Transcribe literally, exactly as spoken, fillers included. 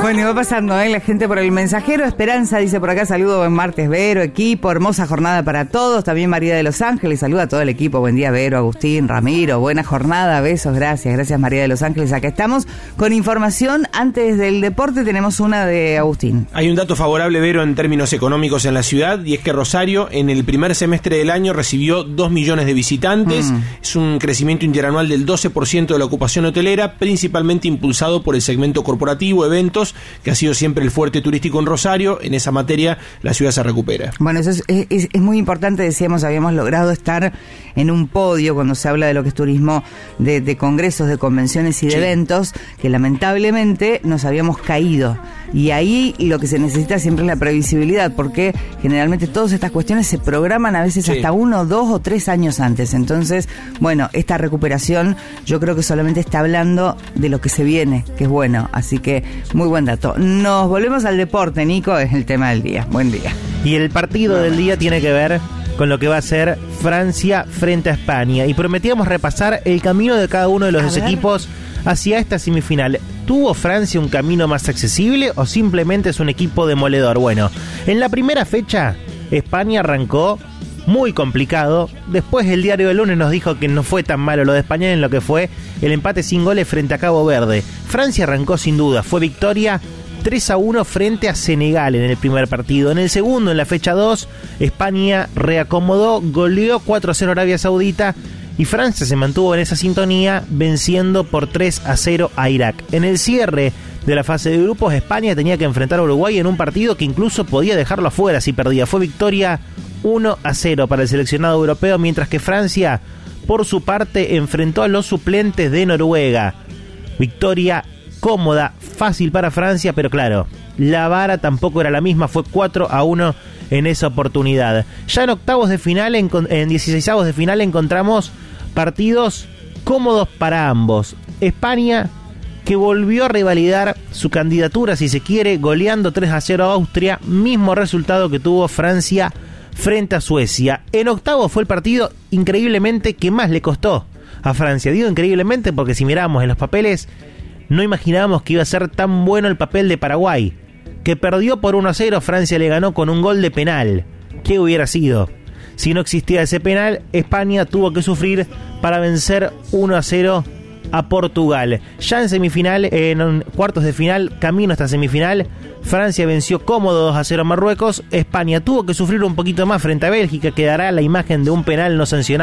Bueno, y va pasando, ¿eh? La gente por el mensajero. Esperanza dice por acá, saludo, buen martes, Vero, equipo, hermosa jornada para todos. También María de Los Ángeles, saluda a todo el equipo. Buen día, Vero, Agustín, Ramiro, buena jornada, besos, gracias. Gracias, María de Los Ángeles. Acá estamos con información. Antes del deporte tenemos una de Agustín. Hay un dato favorable, Vero, en términos económicos en la ciudad, y es que Rosario en el primer semestre del año recibió dos millones de visitantes. Mm. Es un crecimiento interanual del doce por ciento de la ocupación hotelera, principalmente impulsado por el segmento corporativo, eventos, que ha sido siempre el fuerte turístico en Rosario. En esa materia la ciudad se recupera. Bueno, eso es, es, es muy importante. Decíamos, habíamos logrado estar en un podio cuando se habla de lo que es turismo de, de congresos, de convenciones y de sí. eventos, que lamentablemente nos habíamos caído. Y ahí lo que se necesita siempre es la previsibilidad, porque generalmente todas estas cuestiones se programan a veces sí. hasta uno, dos o tres años antes. Entonces, bueno, esta recuperación yo creo que solamente está hablando de lo que se viene, que es bueno. Así que muy buen dato. Nos volvemos al deporte, Nico, es el tema del día. Buen día. Y el partido del día tiene que ver con lo que va a ser Francia frente a España. Y prometíamos repasar el camino de cada uno de los a dos ver. equipos hacia esta semifinal. ¿Tuvo Francia un camino más accesible o simplemente es un equipo demoledor? Bueno, en la primera fecha, España arrancó muy complicado. Después el diario del lunes nos dijo que no fue tan malo lo de España en lo que fue el empate sin goles frente a Cabo Verde. Francia arrancó sin duda, fue victoria tres a uno frente a Senegal en el primer partido. En el segundo, en la fecha dos, España reacomodó, goleó cuatro a cero a Arabia Saudita y Francia se mantuvo en esa sintonía venciendo por tres a cero a Irak. En el cierre de la fase de grupos, España tenía que enfrentar a Uruguay en un partido que incluso podía dejarlo afuera si perdía. Fue victoria uno a cero para el seleccionado europeo, mientras que Francia, por su parte, enfrentó a los suplentes de Noruega. Victoria cómoda, fácil para Francia, pero claro, la vara tampoco era la misma, fue cuatro a uno en esa oportunidad. Ya en octavos de final, en, en dieciseisavos de final, encontramos partidos cómodos para ambos. España, que volvió a revalidar su candidatura, si se quiere, goleando tres a cero a Austria, mismo resultado que tuvo Francia frente a Suecia. En octavos fue el partido, increíblemente, que más le costó a Francia. Digo increíblemente porque si miramos en los papeles, no imaginábamos que iba a ser tan bueno el papel de Paraguay, que perdió por uno a cero, Francia le ganó con un gol de penal. ¿Qué hubiera sido? Si no existía ese penal, España tuvo que sufrir para vencer uno a cero a Portugal. Ya en semifinal, en cuartos de final, camino hasta semifinal, Francia venció cómodo dos a cero a Marruecos. España tuvo que sufrir un poquito más frente a Bélgica, que dará la imagen de un penal no sancionado